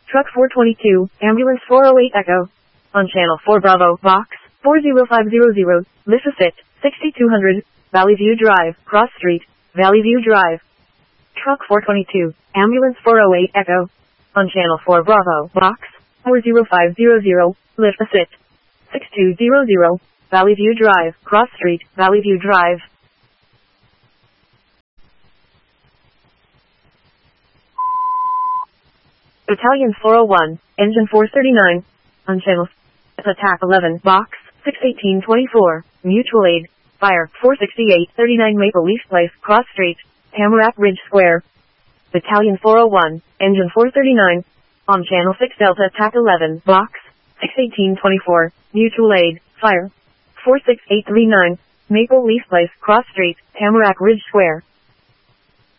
Truck 422, Ambulance 408 Echo. On Channel 4 Bravo, Box 40500, Lissasit, 6200, Valley View Drive, Cross Street, Valley View Drive. Truck 422, Ambulance 408 Echo. On Channel 4 Bravo, Box 40500, Lissasit, 6200, Valley View Drive, Cross Street, Valley View Drive. Battalion 401, Engine 439. On Channel Attack 11, Box 61824, Mutual Aid, Fire 46839 Maple Leaf Place, Cross Street, Tamarack Ridge Square. Battalion 401, Engine 439. On Channel 6 Delta Attack 11, Box 61824, Mutual Aid, Fire 46839, Maple Leaf Place, Cross Street, Tamarack Ridge Square.